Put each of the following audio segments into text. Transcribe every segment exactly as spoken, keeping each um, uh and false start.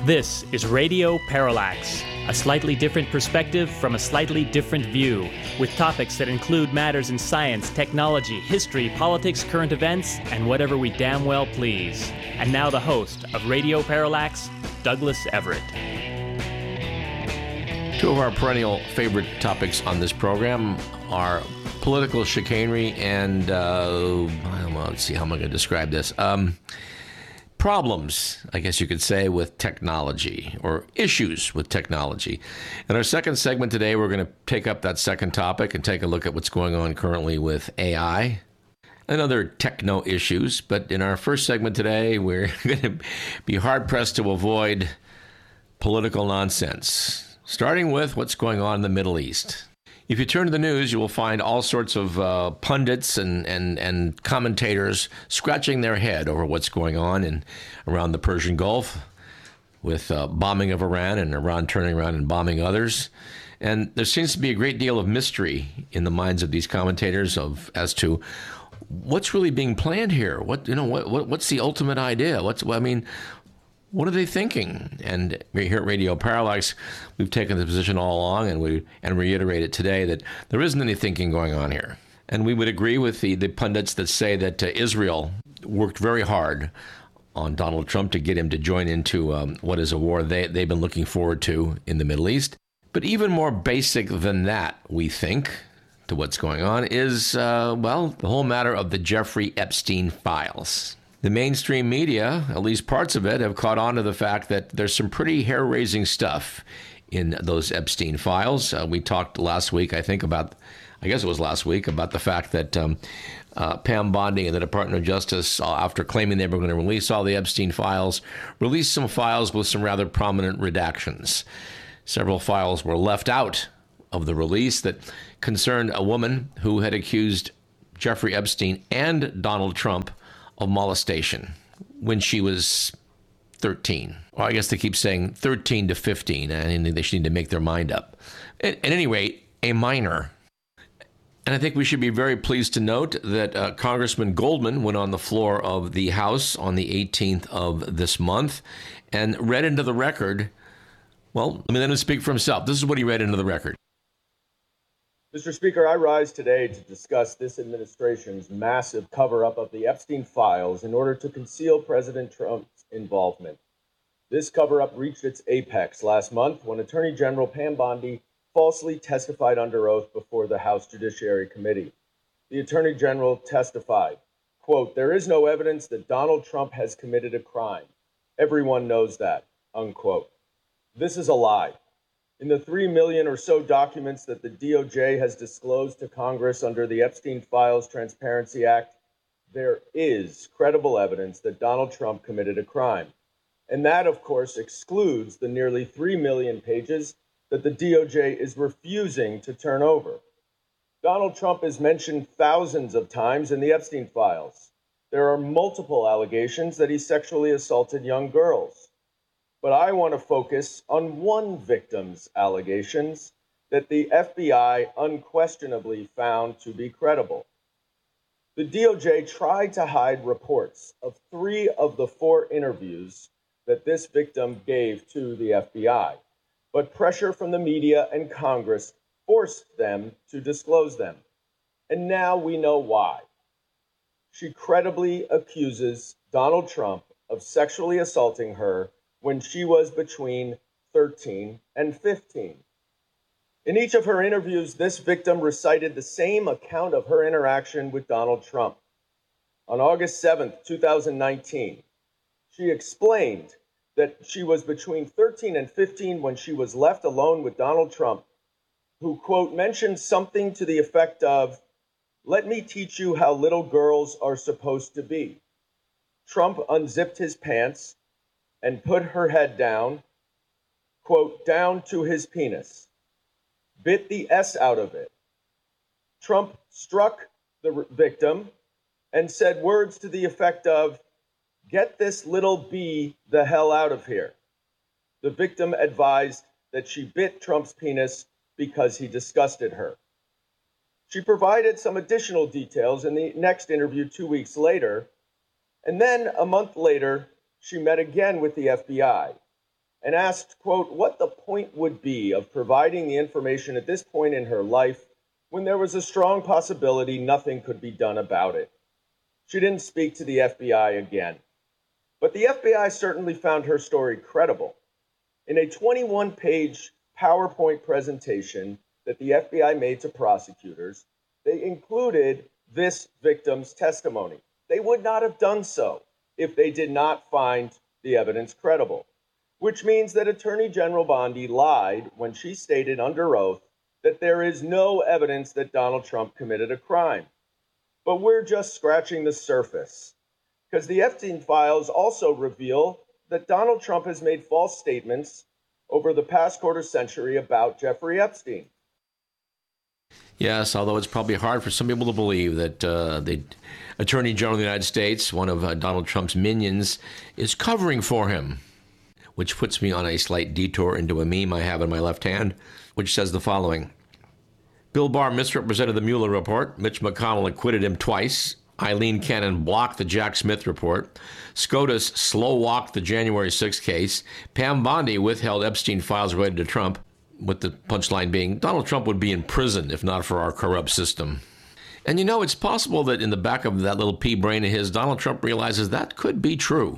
This is Radio Parallax, a slightly different perspective from a slightly different view, with topics that include matters in science, technology, history, politics, current events, and whatever we damn well please. And now the host of Radio Parallax, Douglas Everett. Two of our perennial favorite topics on this program are political chicanery and, uh, well, let's see, how am I going to describe this? Um, problems, I guess you could say, with technology, or issues with technology. In our second segment today, we're going to take up that second topic and take a look at what's going on currently with A I and other techno issues. But in our first segment today, we're going to be hard-pressed to avoid political nonsense, starting with what's going on in the Middle East. If you turn to the news, you will find all sorts of uh, pundits and, and, and commentators scratching their head over what's going on in around the Persian Gulf with uh, bombing of Iran and Iran turning around and bombing others. And there seems to be a great deal of mystery in the minds of these commentators of as to what's really being planned here. What you know, what, what what's the ultimate idea? What's I mean. What are they thinking? And here at Radio Parallax, we've taken the position all along, and we and reiterate it today that there isn't any thinking going on here. And we would agree with the, the pundits that say that uh, Israel worked very hard on Donald Trump to get him to join into um, what is a war they, they've been looking forward to in the Middle East. But even more basic than that, we think, to what's going on is, uh, well, the whole matter of the Jeffrey Epstein files. The mainstream media, at least parts of it, have caught on to the fact that there's some pretty hair-raising stuff in those Epstein files. Uh, we talked last week, I think, about, I guess it was last week, about the fact that um, uh, Pam Bondi and the Department of Justice, uh, after claiming they were going to release all the Epstein files, released some files with some rather prominent redactions. Several files were left out of the release that concerned a woman who had accused Jeffrey Epstein and Donald Trump of molestation when she was thirteen. Or I guess they keep saying thirteen to fifteen, and they should need to make their mind up. At, at any rate, a minor. And I think we should be very pleased to note that uh, Congressman Goldman went on the floor of the House on the eighteenth of this month and read into the record, well, let me let him speak for himself. This is what he read into the record. Mister Speaker, I rise today to discuss this administration's massive cover-up of the Epstein files in order to conceal President Trump's involvement. This cover-up reached its apex last month when Attorney General Pam Bondi falsely testified under oath before the House Judiciary Committee. The Attorney General testified, quote, "There is no evidence that Donald Trump has committed a crime. Everyone knows that," unquote. This is a lie. In the three million or so documents that the D O J has disclosed to Congress under the Epstein Files Transparency Act, there is credible evidence that Donald Trump committed a crime. And that, of course, excludes the nearly three million pages that the D O J is refusing to turn over. Donald Trump is mentioned thousands of times in the Epstein files. There are multiple allegations that he sexually assaulted young girls. But I want to focus on one victim's allegations that the F B I unquestionably found to be credible. The D O J tried to hide reports of three of the four interviews that this victim gave to the F B I, but pressure from the media and Congress forced them to disclose them. And now we know why. She credibly accuses Donald Trump of sexually assaulting her when she was between thirteen and fifteen. In each of her interviews, this victim recited the same account of her interaction with Donald Trump. On August seventh, twenty nineteen, she explained that she was between thirteen and fifteen when she was left alone with Donald Trump, who, quote, mentioned something to the effect of, "Let me teach you how little girls are supposed to be." Trump unzipped his pants and put her head down, quote, down to his penis, bit the S out of it. Trump struck the victim and said words to the effect of, "Get this little B the hell out of here." The victim advised that she bit Trump's penis because he disgusted her. She provided some additional details in the next interview two weeks later, and then a month later, she met again with the F B I and asked, quote, what the point would be of providing the information at this point in her life when there was a strong possibility nothing could be done about it. She didn't speak to the F B I again. But the F B I certainly found her story credible. In a twenty-one page PowerPoint presentation that the F B I made to prosecutors, they included this victim's testimony. They would not have done so if they did not find the evidence credible, which means that Attorney General Bondi lied when she stated under oath that there is no evidence that Donald Trump committed a crime. But we're just scratching the surface, because the Epstein files also reveal that Donald Trump has made false statements over the past quarter century about Jeffrey Epstein. Yes, although it's probably hard for some people to believe that uh, the Attorney General of the United States, one of uh, Donald Trump's minions, is covering for him, which puts me on a slight detour into a meme I have in my left hand, which says the following. Bill Barr misrepresented the Mueller report. Mitch McConnell acquitted him twice. Eileen Cannon blocked the Jack Smith report. SCOTUS slow-walked the January sixth case. Pam Bondi withheld Epstein files related to Trump, with the punchline being, Donald Trump would be in prison if not for our corrupt system. And you know, it's possible that in the back of that little pea brain of his, Donald Trump realizes that could be true.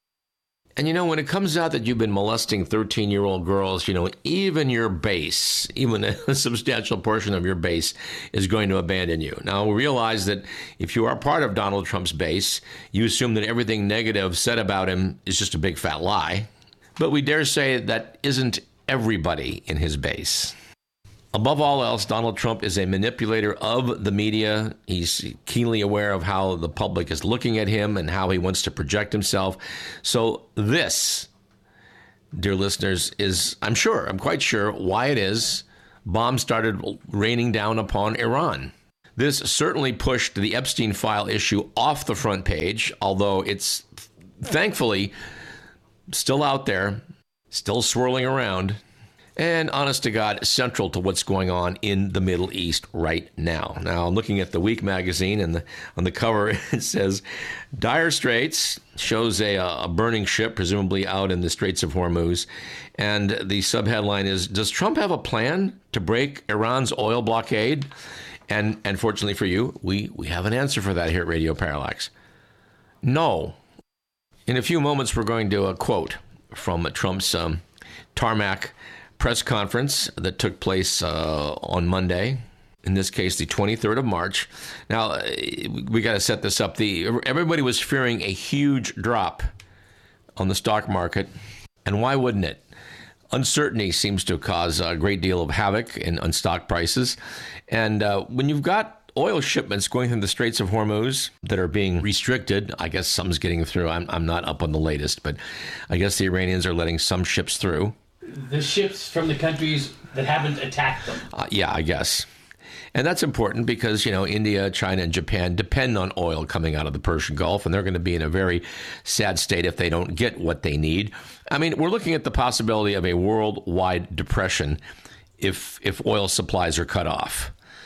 And you know, when it comes out that you've been molesting thirteen-year-old girls, you know, even your base, even a substantial portion of your base is going to abandon you. Now, realize that if you are part of Donald Trump's base, you assume that everything negative said about him is just a big fat lie. But we dare say that isn't everybody in his base. Above all else, Donald Trump is a manipulator of the media. He's keenly aware of how the public is looking at him and how he wants to project himself. So this, dear listeners, is, I'm sure, I'm quite sure, why it is bombs started raining down upon Iran. This certainly pushed the Epstein file issue off the front page, although it's thankfully still out there, still swirling around. And honest to God, central to what's going on in the Middle East right now. Now, I'm looking at the Week magazine, and the, on the cover it says, Dire Straits, shows a, a burning ship, presumably out in the Straits of Hormuz. And the subheadline is, does Trump have a plan to break Iran's oil blockade? And, and fortunately for you, we, we have an answer for that here at Radio Parallax. No. In a few moments, we're going to uh, quote from Trump's um, tarmac press conference that took place uh, on Monday, in this case, the twenty-third of March. Now, we got to set this up. The everybody was fearing a huge drop on the stock market, and why wouldn't it? Uncertainty seems to cause a great deal of havoc in on stock prices, and uh, when you've got oil shipments going through the Straits of Hormuz that are being restricted, I guess some's getting through. I'm, I'm not up on the latest, but I guess the Iranians are letting some ships through. The ships from the countries that haven't attacked them. Uh, yeah, I guess. And that's important because, you know, India, China, and Japan depend on oil coming out of the Persian Gulf, and they're going to be in a very sad state if they don't get what they need. I mean, we're looking at the possibility of a worldwide depression if if oil supplies are cut off.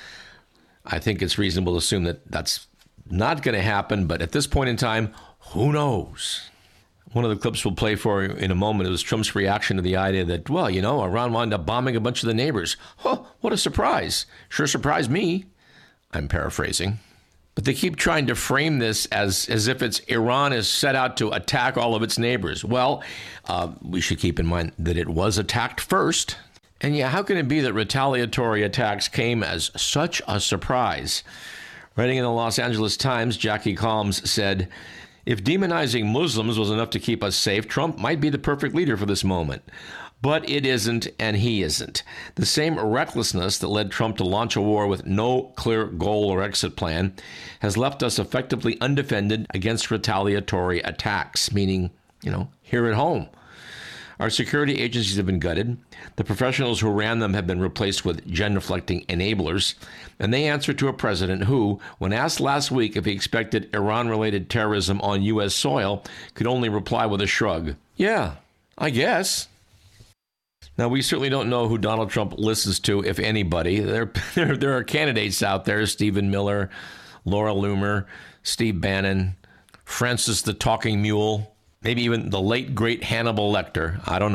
I think it's reasonable to assume that that's not going to happen, but at this point in time, who knows? One of the clips we'll play for you in a moment was Trump's reaction to the idea that, well, you know, Iran wound up bombing a bunch of the neighbors. Oh, what a surprise. Sure surprised me. I'm paraphrasing. But they keep trying to frame this as, as if it's Iran is set out to attack all of its neighbors. Well, uh, we should keep in mind that it was attacked first. And yeah, how can it be that retaliatory attacks came as such a surprise? Writing in the Los Angeles Times, Jackie Colmes said, if demonizing Muslims was enough to keep us safe, Trump might be the perfect leader for this moment. But it isn't, and he isn't. The same recklessness that led Trump to launch a war with no clear goal or exit plan has left us effectively undefended against retaliatory attacks, meaning, you know, here at home. Our security agencies have been gutted. The professionals who ran them have been replaced with genuflecting enablers. And they answer to a president who, when asked last week if he expected Iran-related terrorism on U S soil, could only reply with a shrug. Yeah, I guess. Now, we certainly don't know who Donald Trump listens to, if anybody. There, there, there are candidates out there, Stephen Miller, Laura Loomer, Steve Bannon, Francis the Talking Mule, maybe even the late, great Hannibal Lecter. I don't know.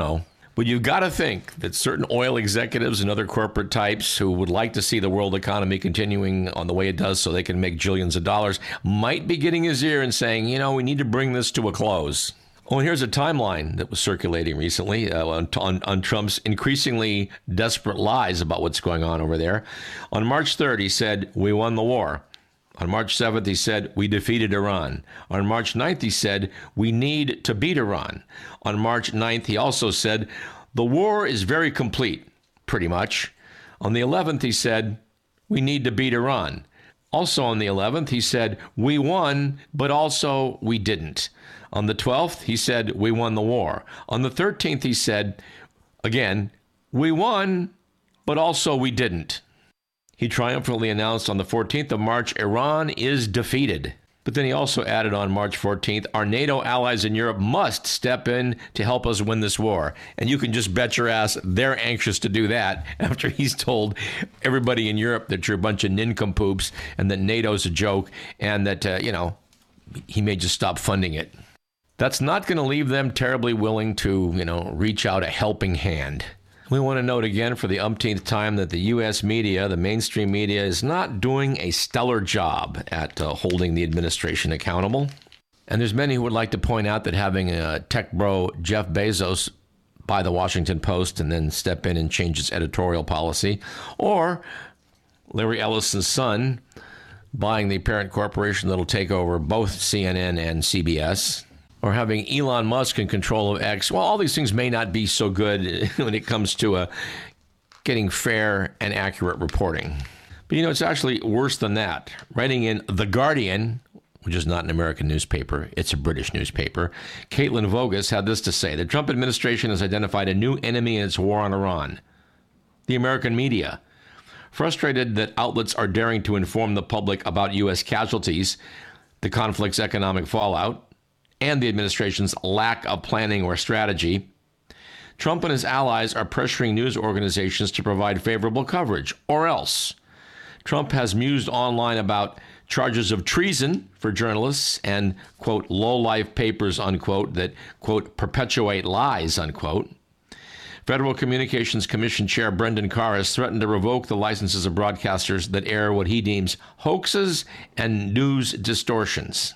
But you've got to think that certain oil executives and other corporate types who would like to see the world economy continuing on the way it does so they can make jillions of dollars might be getting his ear and saying, you know, we need to bring this to a close. Oh, and here's a timeline that was circulating recently uh, on, on, on Trump's increasingly desperate lies about what's going on over there. On March third, he said, we won the war. On March seventh, he said, we defeated Iran. On March ninth, he said, we need to beat Iran. On March ninth, he also said, the war is very complete, pretty much. On the eleventh, he said, we need to beat Iran. Also on the eleventh, he said, we won, but also we didn't. On the twelfth, he said, we won the war. On the thirteenth, he said, again, we won, but also we didn't. He triumphantly announced on the fourteenth of March, Iran is defeated. But then he also added on March fourteenth, our NATO allies in Europe must step in to help us win this war. And you can just bet your ass they're anxious to do that after he's told everybody in Europe that you're a bunch of nincompoops and that NATO's a joke and that, uh, you know, he may just stop funding it. That's not going to leave them terribly willing to, you know, reach out a helping hand. We want to note again for the umpteenth time that the U S media, the mainstream media, is not doing a stellar job at uh, holding the administration accountable. And there's many who would like to point out that having a tech bro Jeff Bezos buy the Washington Post and then step in and change its editorial policy, or Larry Ellison's son buying the parent corporation that'll take over both C N N and C B S, or having Elon Musk in control of X. Well, all these things may not be so good when it comes to uh, getting fair and accurate reporting. But, you know, it's actually worse than that. Writing in The Guardian, which is not an American newspaper, it's a British newspaper, Caitlin Vogus had this to say: the Trump administration has identified a new enemy in its war on Iran, the American media. Frustrated that outlets are daring to inform the public about U S casualties, the conflict's economic fallout, and the administration's lack of planning or strategy, Trump and his allies are pressuring news organizations to provide favorable coverage, or else. Trump has mused online about charges of treason for journalists and, quote, low-life papers, unquote, that, quote, perpetuate lies, unquote. Federal Communications Commission Chair Brendan Carr has threatened to revoke the licenses of broadcasters that air what he deems hoaxes and news distortions.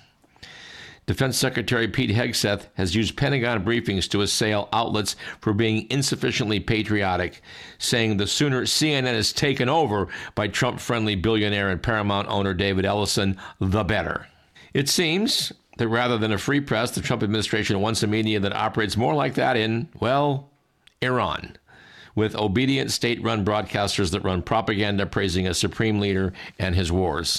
Defense Secretary Pete Hegseth has used Pentagon briefings to assail outlets for being insufficiently patriotic, saying the sooner C N N is taken over by Trump-friendly billionaire and Paramount owner David Ellison, the better. It seems that rather than a free press, the Trump administration wants a media that operates more like that in, well, Iran, with obedient state-run broadcasters that run propaganda praising a supreme leader and his wars.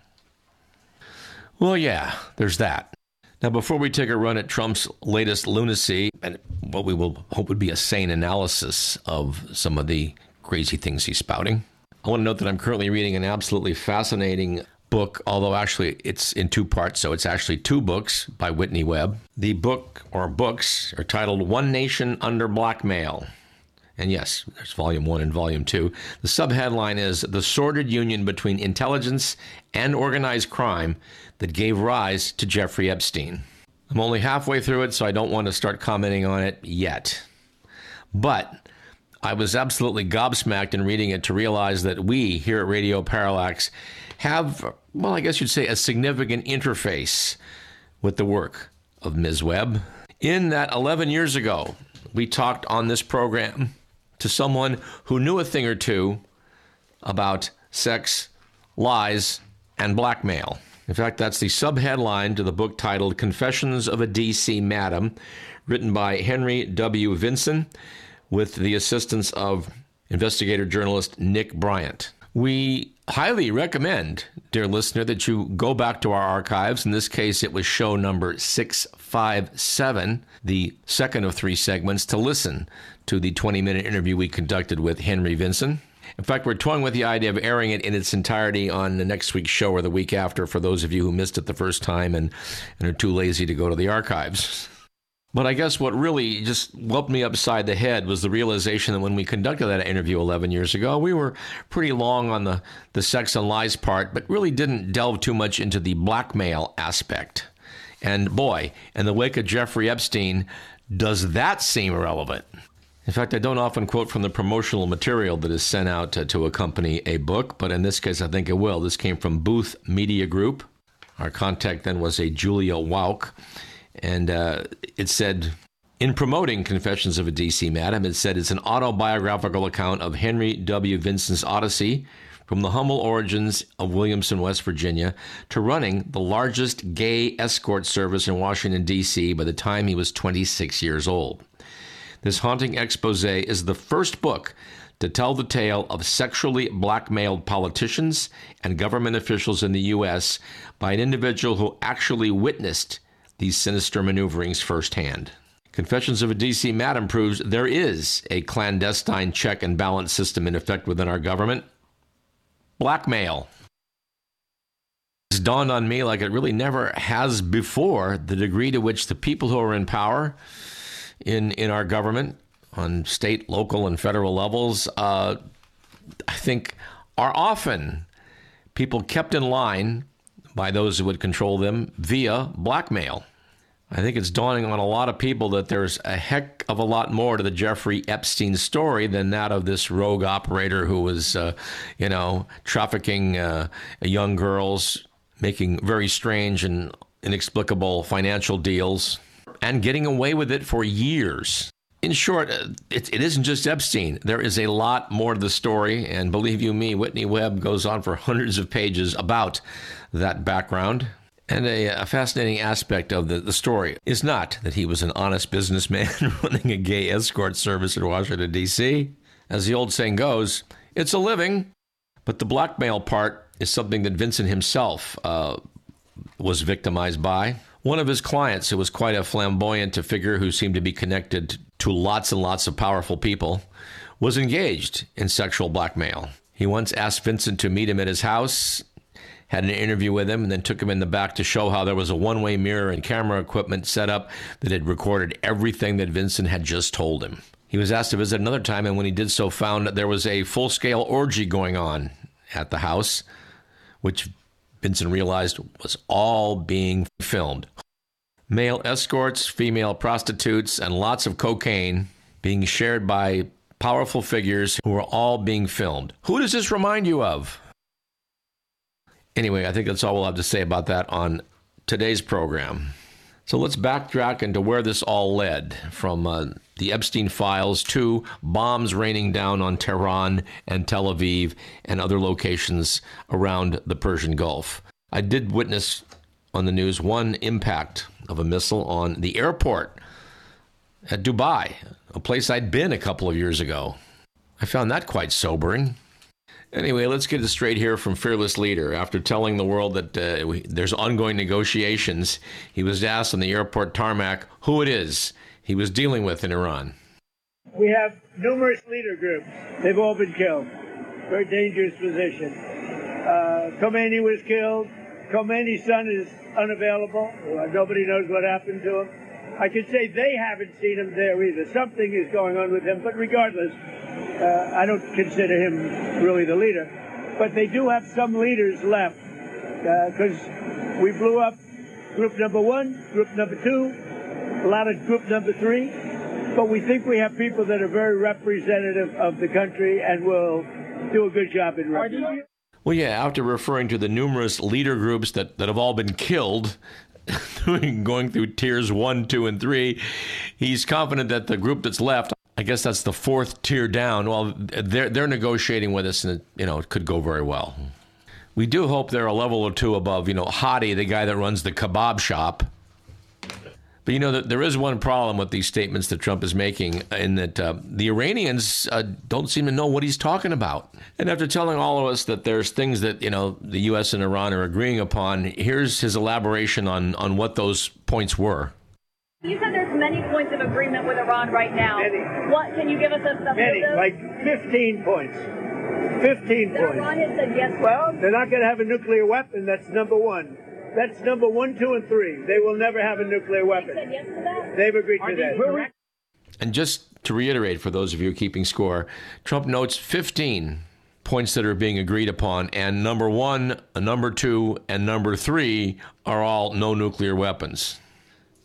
Well, yeah, there's that. Now, before we take a run at Trump's latest lunacy and what we will hope would be a sane analysis of some of the crazy things he's spouting, I want to note that I'm currently reading an absolutely fascinating book, although actually it's in two parts, so it's actually two books by Whitney Webb. The book, or books, are titled One Nation Under Blackmail. And yes, there's volume one and volume two. The subheadline is The Sordid Union Between Intelligence and Organized Crime That Gave Rise to Jeffrey Epstein. I'm only halfway through it, so I don't want to start commenting on it yet. But I was absolutely gobsmacked in reading it to realize that we here at Radio Parallax have, well, I guess you'd say, a significant interface with the work of Miz Webb. In that eleven years ago, we talked on this program to someone who knew a thing or two about sex, lies, and blackmail. In fact, that's the subheadline to the book titled Confessions of a D C Madam, written by Henry W. Vinson, with the assistance of investigator journalist Nick Bryant. We highly recommend, dear listener, that you go back to our archives. In this case, it was show number six five seven, the second of three segments, to listen to the twenty-minute interview we conducted with Henry Vinson. In fact, we're toying with the idea of airing it in its entirety on the next week's show or the week after for those of you who missed it the first time and, and are too lazy to go to the archives. But I guess what really just whooped me upside the head was the realization that when we conducted that interview eleven years ago, we were pretty long on the, the sex and lies part, but really didn't delve too much into the blackmail aspect. And boy, in the wake of Jeffrey Epstein, does that seem relevant? In fact, I don't often quote from the promotional material that is sent out to, to accompany a book, but in this case, I think it will. This came from Booth Media Group. Our contact then was a Julia Wauk, and uh, it said, in promoting Confessions of a D C Madam, it said it's an autobiographical account of Henry W. Vinson's odyssey from the humble origins of Williamson, West Virginia, to running the largest gay escort service in Washington, D C by the time he was twenty-six years old. This haunting expose is the first book to tell the tale of sexually blackmailed politicians and government officials in the U S by an individual who actually witnessed these sinister maneuverings firsthand. Confessions of a D C Madam proves there is a clandestine check and balance system in effect within our government. Blackmail. It's dawned on me like it really never has before, the degree to which the people who are in power in, in our government on state, local, and federal levels, uh, I think are often people kept in line by those who would control them via blackmail. I think it's dawning on a lot of people that there's a heck of a lot more to the Jeffrey Epstein story than that of this rogue operator who was, uh, you know, trafficking uh, young girls, making very strange and inexplicable financial deals, and getting away with it for years. In short, it, it isn't just Epstein. There is a lot more to the story, and believe you me, Whitney Webb goes on for hundreds of pages about that background. And a, a fascinating aspect of the, the story is not that he was an honest businessman running a gay escort service in Washington, D C. As the old saying goes, it's a living. But the blackmail part is something that Vincent himself uh, was victimized by. One of his clients, who was quite a flamboyant figure who seemed to be connected to lots and lots of powerful people, was engaged in sexual blackmail. He once asked Vincent to meet him at his house, had an interview with him, and then took him in the back to show how there was a one-way mirror and camera equipment set up that had recorded everything that Vincent had just told him. He was asked to visit another time, and when he did so, found that there was a full-scale orgy going on at the house, which Vincent realized was all being filmed. Male escorts, female prostitutes, and lots of cocaine being shared by powerful figures who are all being filmed. Who does this remind you of? Anyway, I think that's all we'll have to say about that on today's program. So let's backtrack into where this all led, from uh, the Epstein files to bombs raining down on Tehran and Tel Aviv and other locations around the Persian Gulf. I did witness on the news one impact of a missile on the airport at Dubai, a place I'd been a couple of years ago. I found that quite sobering. Anyway, let's get it straight here from Fearless Leader. After telling the world that uh, we, there's ongoing negotiations, he was asked on the airport tarmac who it is he was dealing with in Iran. We have numerous leader groups. They've all been killed. Very dangerous position. Uh, Khomeini was killed. Khomeini's son is unavailable. Uh, nobody knows what happened to him. I can say they haven't seen him there either. Something is going on with him, but regardless, uh, I don't consider him really the leader. But they do have some leaders left, because uh, we blew up group number one, group number two, a lot of group number three. But we think we have people that are very representative of the country and will do a good job in representing. Well, yeah, after referring to the numerous leader groups that, that have all been killed, going through tiers one, two, and three, he's confident that the group that's left, I guess that's the fourth tier down, well, they're, they're negotiating with us, and it, you know, it could go very well. We do hope they're a level or two above, you know, Hadi, the guy that runs the kebab shop. But, you know, there is one problem with these statements that Trump is making, in that uh, the Iranians uh, don't seem to know what he's talking about. And after telling all of us that there's things that, you know, the U S and Iran are agreeing upon, here's his elaboration on, on what those points were. You said there's many points of agreement with Iran right now. Many. What, can you give us a stuff Many, of those? like fifteen points. fifteen That points. Iran has said yes. Well, they're not going to have a nuclear weapon. That's number one. That's number one, two, and three. They will never have a nuclear weapon. They said yes to that? They've agreed to that. And just to reiterate for those of you keeping score, Trump notes fifteen points that are being agreed upon, and number one, number two, and number three are all no nuclear weapons.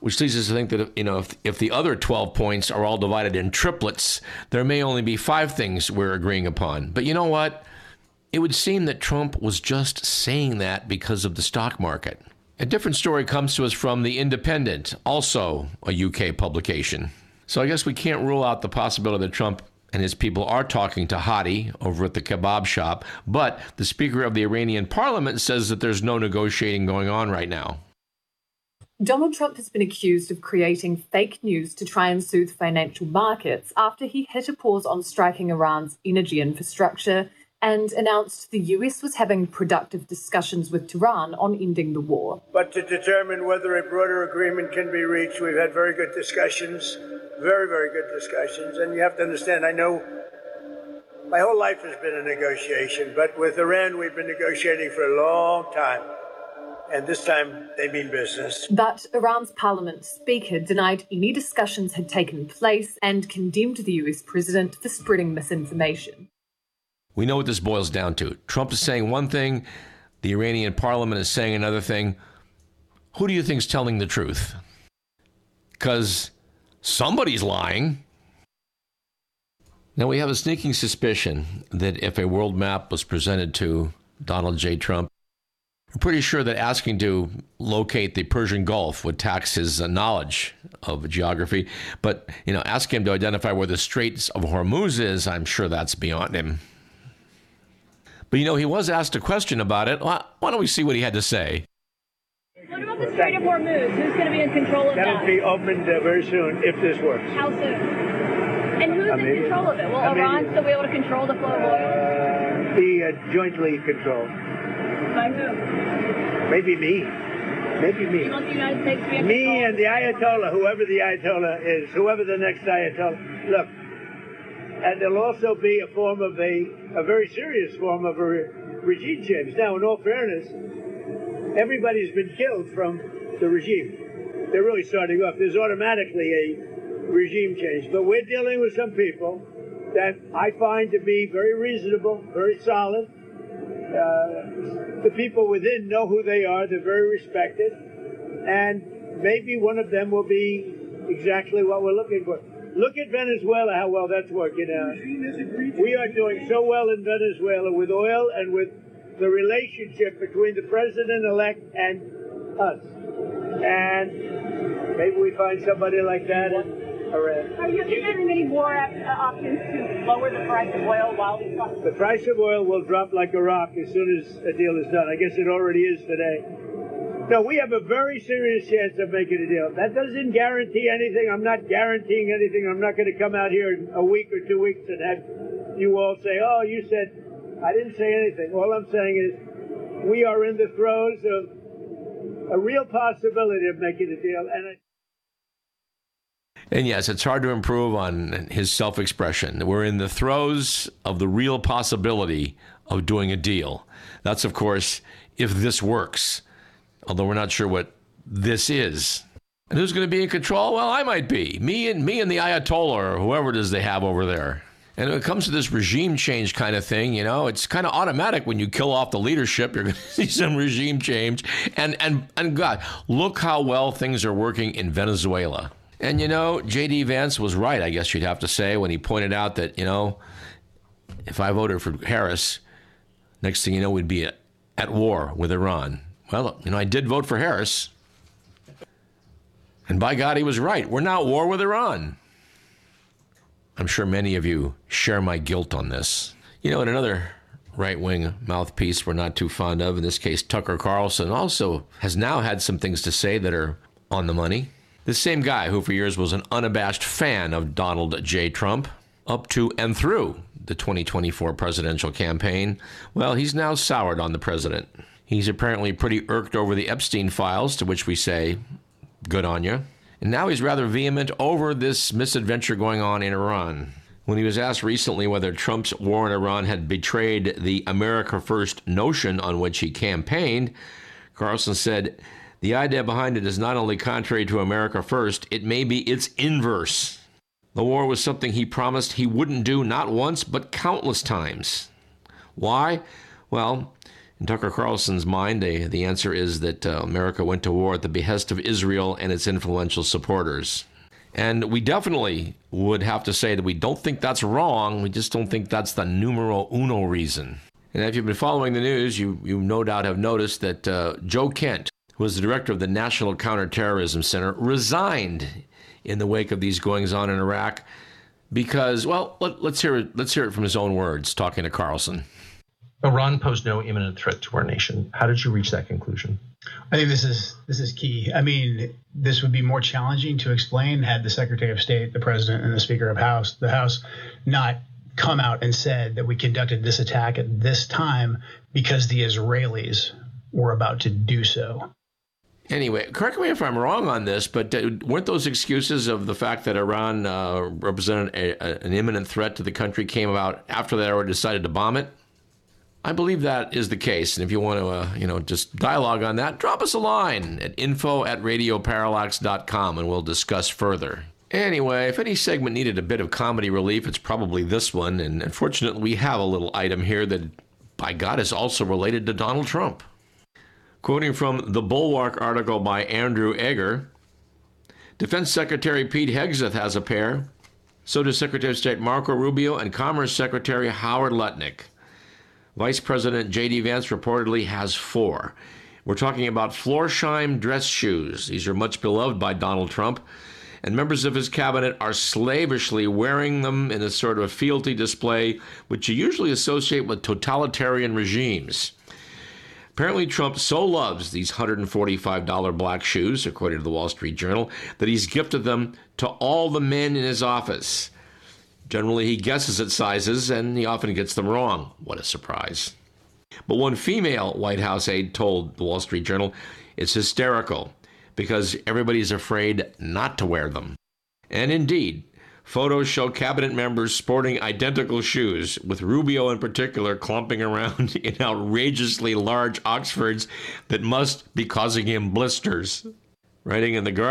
which leads us to think that, you know, if, if the other twelve points are all divided in triplets, there may only be five things we're agreeing upon. But you know what? It would seem that Trump was just saying that because of the stock market. A different story comes to us from The Independent, also a U K publication. So I guess we can't rule out the possibility that Trump and his people are talking to Hadi over at the kebab shop, but the Speaker of the Iranian parliament says that there's no negotiating going on right now. Donald Trump has been accused of creating fake news to try and soothe financial markets after he hit a pause on striking Iran's energy infrastructure and announced the U S was having productive discussions with Tehran on ending the war. But to determine whether a broader agreement can be reached, we've had very good discussions, very, very good discussions. And you have to understand, I know my whole life has been a negotiation, but with Iran, we've been negotiating for a long time. And this time, they mean business. But Iran's parliament speaker denied any discussions had taken place and condemned the U S president for spreading misinformation. We know what this boils down to. Trump is saying one thing, the Iranian parliament is saying another thing. Who do you think's telling the truth? Because somebody's lying. Now, we have a sneaking suspicion that if a world map was presented to Donald J. Trump, we're pretty sure that asking to locate the Persian Gulf would tax his uh, knowledge of geography. But, you know, ask him to identify where the Straits of Hormuz is, I'm sure that's beyond him. But, you know, he was asked a question about it. Why don't we see what he had to say? What about the Strait of Hormuz? Who's going to be in control of that? That'll be opened uh, very soon if this works. How soon? And who's Immediately. in control of it? Will Immediately. Iran still be able to control the flow of oil? Uh, be uh, jointly controlled. By who? Maybe me. Maybe me. You want the United States to be in Me control? and the Ayatollah, whoever the Ayatollah is, whoever the next Ayatollah. Look, and there'll also be a form of a, a very serious form of a re- regime change. Now, in all fairness, everybody's been killed from the regime. They're really starting off. There's automatically a regime change. But we're dealing with some people that I find to be very reasonable, very solid. Uh, the people within know who they are. They're very respected. And maybe one of them will be exactly what we're looking for. Look at Venezuela, how well that's working out. We are doing so well in Venezuela with oil and with the relationship between the president-elect and us. And maybe we find somebody like that in Iran. Are you considering any more uh, options to lower the price of oil while these talks? The price of oil will drop like a rock as soon as a deal is done. I guess it already is today. No, we have a very serious chance of making a deal. That doesn't guarantee anything. I'm not guaranteeing anything. I'm not going to come out here in a week or two weeks and have you all say, oh, you said, I didn't say anything. All I'm saying is we are in the throes of a real possibility of making a deal. And I And yes, it's hard to improve on his self-expression. We're in the throes of the real possibility of doing a deal. That's, of course, if this works, although we're not sure what this is. And who's going to be in control? Well, I might be. Me and me and the Ayatollah or whoever it is they have over there. And when it comes to this regime change kind of thing, you know, it's kind of automatic when you kill off the leadership, you're going to see some regime change. And, and, and God, look how well things are working in Venezuela. And, you know, J D. Vance was right, I guess you'd have to say, when he pointed out that, you know, if I voted for Harris, next thing you know, we'd be at, at war with Iran. Well, you know, I did vote for Harris. And by God, he was right. We're not at war with Iran. I'm sure many of you share my guilt on this. You know, and another right-wing mouthpiece we're not too fond of, in this case, Tucker Carlson, also has now had some things to say that are on the money. This same guy who for years was an unabashed fan of Donald J. Trump, up to and through the twenty twenty-four presidential campaign, well, he's now soured on the president. He's apparently pretty irked over the Epstein files, to which we say, good on you. And now he's rather vehement over this misadventure going on in Iran. When he was asked recently whether Trump's war in Iran had betrayed the America First notion on which he campaigned, Carlson said, the idea behind it is not only contrary to America First, it may be its inverse. The war was something he promised he wouldn't do not once, but countless times. Why? Well, In Tucker Carlson's mind, the, the answer is that uh, America went to war at the behest of Israel and its influential supporters. And we definitely would have to say that we don't think that's wrong. We just don't think that's the numero uno reason. And if you've been following the news, you, you no doubt have noticed that uh, Joe Kent, who was the director of the National Counterterrorism Center, resigned in the wake of these goings-on in Iraq because, well, let, let's hear it, let's hear it from his own words, talking to Carlson. Iran posed no imminent threat to our nation. How did you reach that conclusion? I think this is this is key. I mean, this would be more challenging to explain had the Secretary of State, the President, and the Speaker of House, the House, not come out and said that we conducted this attack at this time because the Israelis were about to do so. Anyway, correct me if I'm wrong on this, but uh, weren't those excuses of the fact that Iran uh, represented a, a, an imminent threat to the country came about after they already decided to bomb it? I believe that is the case, and if you want to, uh, you know, just dialogue on that, drop us a line at info at radio parallax dot com, and we'll discuss further. Anyway, if any segment needed a bit of comedy relief, it's probably this one, and unfortunately, we have a little item here that, by God, is also related to Donald Trump. Quoting from the Bulwark article by Andrew Egger, Defense Secretary Pete Hegseth has a pair. So does Secretary of State Marco Rubio and Commerce Secretary Howard Lutnick. Vice President J D Vance reportedly has four. We're talking about Florsheim dress shoes. These are much beloved by Donald Trump, and members of his cabinet are slavishly wearing them in a sort of fealty display, which you usually associate with totalitarian regimes. Apparently, Trump so loves these one hundred forty-five dollars black shoes, according to the Wall Street Journal, that he's gifted them to all the men in his office. Generally, he guesses at sizes, and he often gets them wrong. What a surprise. But one female White House aide told the Wall Street Journal it's hysterical because everybody's afraid not to wear them. And indeed, photos show cabinet members sporting identical shoes, with Rubio in particular clumping around in outrageously large Oxfords that must be causing him blisters. Writing in The Guardian,